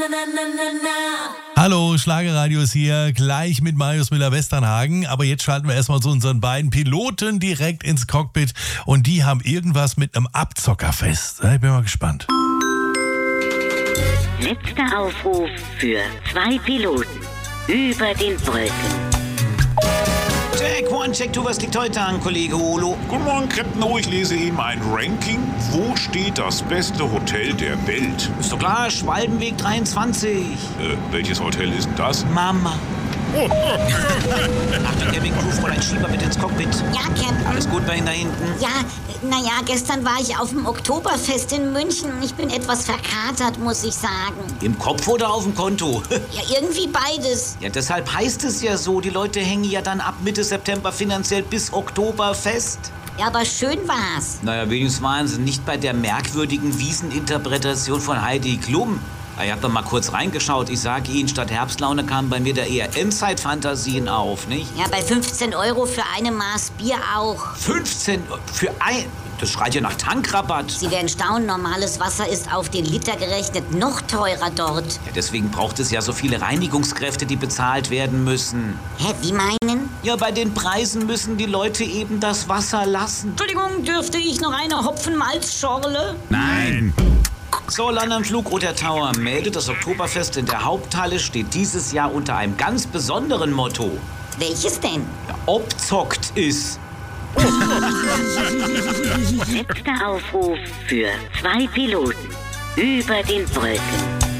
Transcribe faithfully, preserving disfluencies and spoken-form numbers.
Hallo, Schlagerradio ist hier, gleich mit Marius Müller-Westernhagen. Aber jetzt schalten wir erstmal zu unseren beiden Piloten direkt ins Cockpit. Und die haben irgendwas mit einem Abzockerfest. Ich bin mal gespannt. Letzter Aufruf für zwei Piloten über den Wolken. Check, one, check, two, was liegt heute an, Kollege Olo? Guten Morgen, Captain O. Ich lese eben ein Ranking. Wo steht das beste Hotel der Welt? Ist doch klar, Schwalbenweg dreiundzwanzig. Äh, welches Hotel ist das? Mama. Achtung, Cabin Crew, Fräulein Schieber, bitte ins Cockpit. Ja, Captain. Alles gut bei Ihnen da hinten? Ja, naja, gestern war ich auf dem Oktoberfest in München und ich bin etwas verkatert, muss ich sagen. Im Kopf oder auf dem Konto? Ja, irgendwie beides. Ja, deshalb heißt es ja so, die Leute hängen ja dann ab Mitte September finanziell bis Oktoberfest. Ja, aber schön war's. Naja, wenigstens waren sie nicht bei der merkwürdigen Wieseninterpretation von Heidi Klum. Ich hab doch mal kurz reingeschaut. Ich sag Ihnen, statt Herbstlaune kamen bei mir da eher Endzeitfantasien auf, nicht? Ja, bei fünfzehn Euro für eine Maß Bier auch. fünfzehn für ein... Das schreit ja nach Tankrabatt. Sie werden staunen, normales Wasser ist auf den Liter gerechnet noch teurer dort. Ja, deswegen braucht es ja so viele Reinigungskräfte, die bezahlt werden müssen. Hä, wie meinen? Ja, bei den Preisen müssen die Leute eben das Wasser lassen. Entschuldigung, dürfte ich noch eine Hopfenmalzschorle? Nein. So, Land am Flug, Roter Tower meldet, das Oktoberfest in der Haupthalle steht dieses Jahr unter einem ganz besonderen Motto. Welches denn? Ja, obzockt ist. Letzter Aufruf für zwei Piloten über den Wolken.